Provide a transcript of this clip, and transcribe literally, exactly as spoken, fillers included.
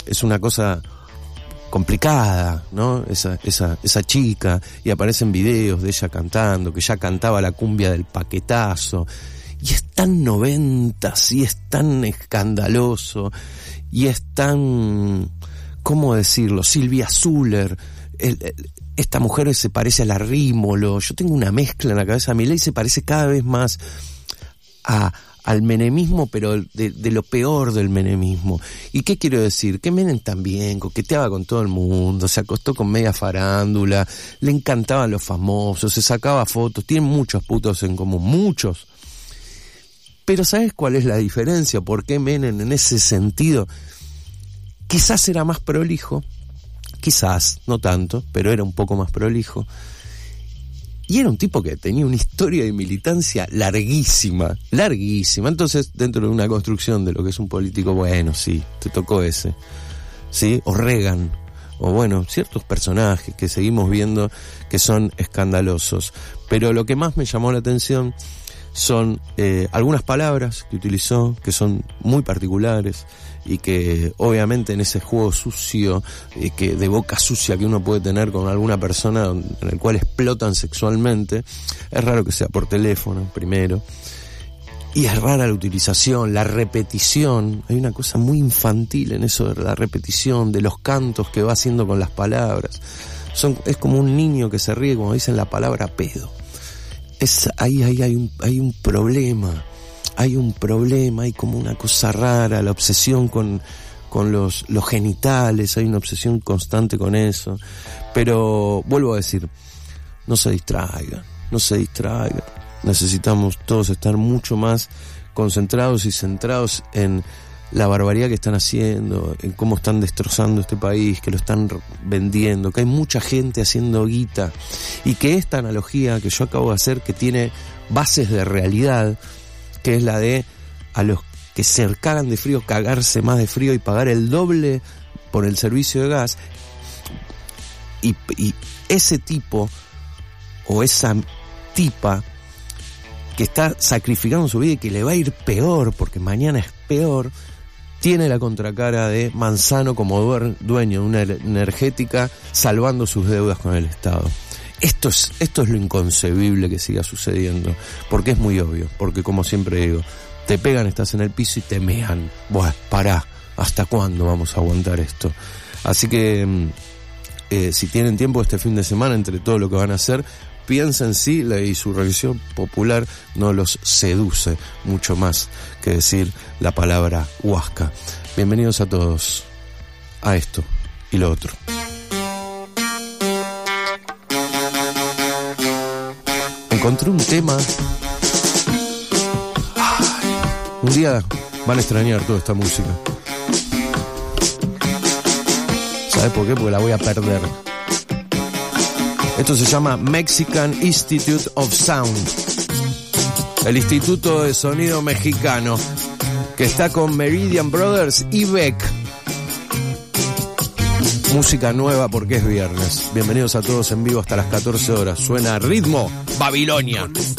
es una cosa complicada, ¿no? Esa, esa, esa chica, y aparecen videos de ella cantando, que ya cantaba la cumbia del paquetazo, y es tan noventas, y es tan escandaloso, y es tan, ¿cómo decirlo? Silvia Zuller, el, el, esta mujer se parece a la Rímolo, yo tengo una mezcla en la cabeza, Milei se parece cada vez más a al menemismo, pero de, de lo peor del menemismo. ¿Y qué quiero decir? Que Menem también coqueteaba con todo el mundo, se acostó con media farándula, le encantaban los famosos, se sacaba fotos, tienen muchos putos en común, muchos. Pero ¿sabes cuál es la diferencia? ¿Por qué Menem en ese sentido quizás era más prolijo? Quizás, no tanto, pero era un poco más prolijo. Y era un tipo que tenía una historia de militancia larguísima, larguísima. Entonces, dentro de una construcción de lo que es un político, bueno, sí, te tocó ese, ¿sí? O Reagan, o bueno, ciertos personajes que seguimos viendo que son escandalosos. Pero lo que más me llamó la atención son eh, algunas palabras que utilizó, que son muy particulares, y que obviamente en ese juego sucio, eh, que de boca sucia que uno puede tener con alguna persona en el cual explotan sexualmente, es raro que sea por teléfono primero, y es rara la utilización, la repetición. Hay una cosa muy infantil en eso de la repetición, de los cantos que va haciendo con las palabras. Son, es como un niño que se ríe cuando dicen la palabra pedo. Es, ahí, ahí hay un, hay un problema. Hay un problema, hay como una cosa rara, la obsesión con, con los, los genitales, hay una obsesión constante con eso. Pero, vuelvo a decir, no se distraigan, no se distraigan. Necesitamos todos estar mucho más concentrados y centrados en la barbaridad que están haciendo, en cómo están destrozando este país, que lo están vendiendo, que hay mucha gente haciendo guita, y que esta analogía que yo acabo de hacer, que tiene bases de realidad, que es la de a los que se cagan de frío, cagarse más de frío y pagar el doble por el servicio de gas, y, y ese tipo o esa tipa que está sacrificando su vida y que le va a ir peor porque mañana es peor, tiene la contracara de Manzano como dueño de una energética salvando sus deudas con el Estado. Esto es, esto es lo inconcebible que siga sucediendo, porque es muy obvio, porque como siempre digo, te pegan, estás en el piso y te mean. Buah, pará, ¿hasta cuándo vamos a aguantar esto? Así que, eh, si tienen tiempo este fin de semana, entre todo lo que van a hacer, piensen si la insurrección popular no los seduce mucho más que decir la palabra huasca. Bienvenidos a todos a esto y lo otro. Encontré un tema. Ay, un día van a extrañar toda esta música. ¿Sabes por qué? Porque la voy a perder. Esto se llama Mexican Institute of Sound, el Instituto de Sonido Mexicano, que está con Meridian Brothers y Beck. Música nueva porque es viernes. Bienvenidos a todos en vivo hasta las catorce horas. Suena Ritmo Babilonia.